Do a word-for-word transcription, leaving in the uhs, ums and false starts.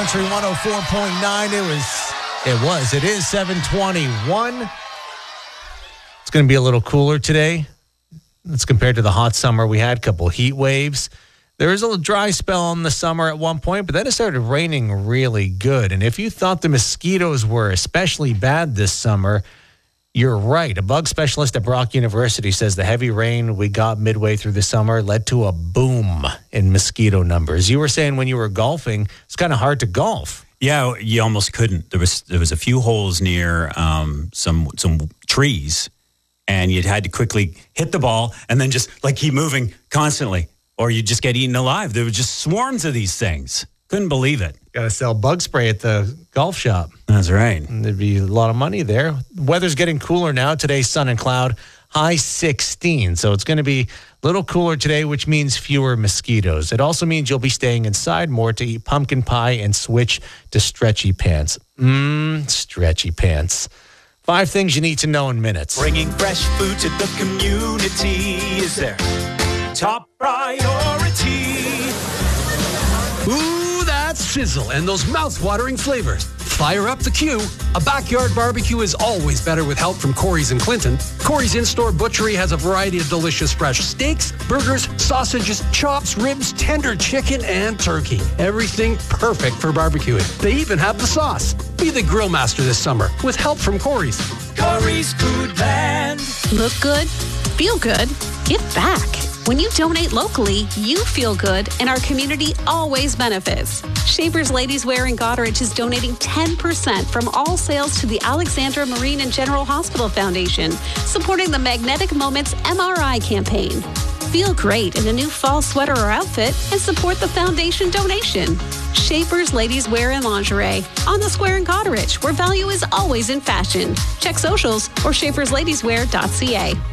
Country one oh four point nine. It was, it was, it is seven twenty-one. It's going to be a little cooler today. That's compared to the hot summer we had. A couple heat waves. There was a little dry spell in the summer at one point, but then it started raining really good. And if you thought the mosquitoes were especially bad this summer, you're right. A bug specialist at Brock University says the heavy rain we got midway through the summer led to a boom in mosquito numbers. You were saying when you were golfing, it's kind of hard to golf. Yeah, you almost couldn't. There was there was a few holes near um, some some trees, and you'd had to quickly hit the ball and then just like keep moving constantly, or you'd just get eaten alive. There were just swarms of these things. Couldn't believe it. Got to sell bug spray at the golf shop. That's right. And there'd be a lot of money there. Weather's getting cooler now. Today's sun and cloud, high sixteen. So it's going to be a little cooler today, which means fewer mosquitoes. It also means you'll be staying inside more to eat pumpkin pie and switch to stretchy pants. Mmm, stretchy pants. Five things you need to know in minutes. Bringing fresh food to the community is their top priority. Ooh, that sizzle and those mouth-watering flavors. Fire up the queue. A backyard barbecue is always better with help from Corey's in Clinton. Corey's in-store butchery has a variety of delicious fresh steaks, burgers, sausages, chops, ribs, tender chicken, and turkey. Everything perfect for barbecuing. They even have the sauce. Be the grill master this summer with help from Corey's. Corey's Foodland. Look good, feel good, give back. When you donate locally, you feel good, and our community always benefits. Shavers Ladies Wear in Goderich is donating ten percent from all sales to the Alexandra Marine and General Hospital Foundation, supporting the Magnetic Moments M R I campaign. Feel great in a new fall sweater or outfit and support the foundation donation. Shavers Ladies Wear and Lingerie on the Square in Goderich, where value is always in fashion. Check socials or shavers ladies wear dot c a.